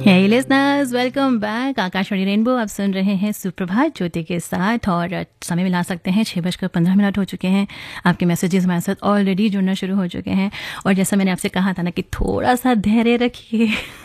हे listeners, welcome back. Akashvani rainbow आप सुन रहे हैं सुप्रभात ज्योति के साथ, और समय मिला सकते हैं 6:15 हो चुके हैं। आपके मैसेजेस हमारे साथ ऑलरेडी जुड़ना शुरू हो चुके हैं, और जैसा मैंने आपसे कहा था ना कि थोड़ा सा धैर्य रखिए।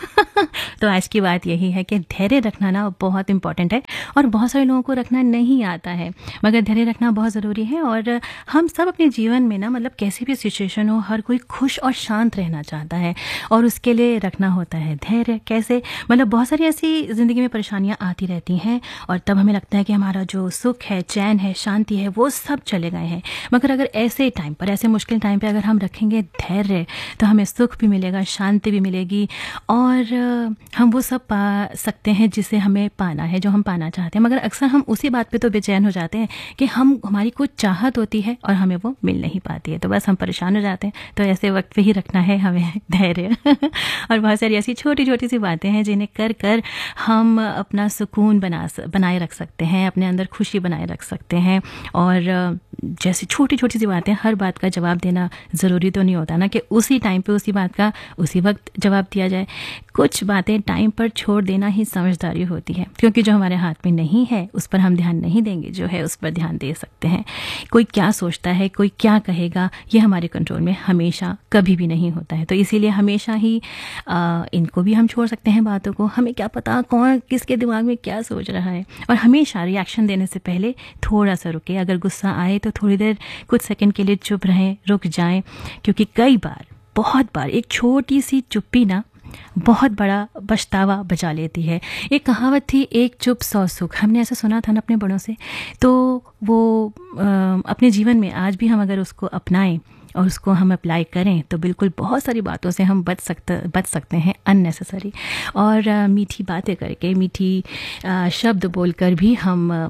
तो आज की बात यही है कि धैर्य रखना ना बहुत इंपॉर्टेंट है, और बहुत सारे लोगों को रखना नहीं आता है, मगर धैर्य रखना बहुत ज़रूरी है। और हम सब अपने जीवन में ना, मतलब कैसी भी सिचुएशन हो, हर कोई खुश और शांत रहना चाहता है, और उसके लिए रखना होता है धैर्य। कैसे? मतलब बहुत सारी ऐसी ज़िंदगी में परेशानियां आती रहती हैं, और तब हमें लगता है कि हमारा जो सुख है, चैन है, शांति है, वो सब चले गए हैं। मगर अगर ऐसे टाइम पर, ऐसे मुश्किल टाइम पे अगर हम रखेंगे धैर्य, तो हमें सुख भी मिलेगा, शांति भी मिलेगी, और हम वो सब पा सकते हैं जिसे हमें पाना है, जो हम पाना चाहते हैं। मगर अक्सर हम उसी बात पे तो बेचैन हो जाते हैं कि हमारी कुछ चाहत होती है और हमें वो मिल नहीं पाती है, तो बस हम परेशान हो जाते हैं। तो ऐसे वक्त पे ही रखना है हमें धैर्य। और बहुत सारी ऐसी छोटी छोटी सी बातें हैं जिन्हें कर कर हम अपना सुकून बनाए रख सकते हैं, अपने अंदर खुशी बनाए रख सकते हैं। और जैसी छोटी छोटी सी बातें, हर बात का जवाब देना ज़रूरी तो नहीं होता ना कि उसी टाइम पे उसी बात का उसी वक्त जवाब दिया जाए। कुछ बातें टाइम पर छोड़ देना ही समझदारी होती है, क्योंकि जो हमारे हाथ में नहीं है उस पर हम ध्यान नहीं देंगे, जो है उस पर ध्यान दे सकते हैं। कोई क्या सोचता है, कोई क्या कहेगा, ये हमारे कंट्रोल में हमेशा कभी भी नहीं होता है। तो इसीलिए हमेशा ही इनको भी हम छोड़ सकते हैं बातों को। हमें क्या पता कौन किसके दिमाग में क्या सोच रहा है। और हमेशा रिएक्शन देने से पहले थोड़ा सा रुके। अगर गुस्सा आए तो थोड़ी देर, कुछ सेकंड के लिए चुप रहें, रुक जाएं, क्योंकि कई बार, बहुत बार एक छोटी सी चुप्पी ना बहुत बड़ा पछतावा बचा लेती है। एक कहावत थी, एक चुप 100 सुख। हमने ऐसा सुना था ना अपने बड़ों से। तो वो अपने जीवन में आज भी हम अगर उसको अपनाएं और उसको हम अप्लाई करें, तो बिल्कुल बहुत सारी बातों से हम बच सकते हैं अननेसेसरी। और मीठी बातें करके, मीठी शब्द बोलकर भी हम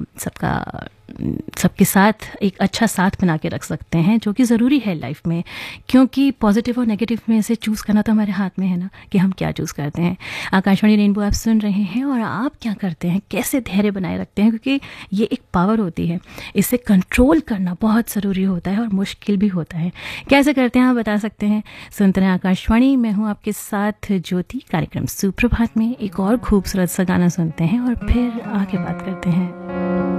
सबके साथ एक अच्छा साथ बना के रख सकते हैं, जो कि ज़रूरी है लाइफ में। क्योंकि पॉजिटिव और नेगेटिव में से चूज़ करना तो हमारे हाथ में है ना, कि हम क्या चूज़ करते हैं। आकाशवाणी रेनबो आप सुन रहे हैं, और आप क्या करते हैं, कैसे धैर्य बनाए रखते हैं, क्योंकि ये एक पावर होती है। इसे कंट्रोल करना बहुत ज़रूरी होता है और मुश्किल भी होता है। कैसे करते हैं आप बता सकते हैं। सुनते हैं आकाशवाणी, मैं हूँ आपके साथ ज्योति। कार्यक्रम सुप्रभात में एक और खूबसूरत सा गाना सुनते हैं और फिर आगे बात करते हैं।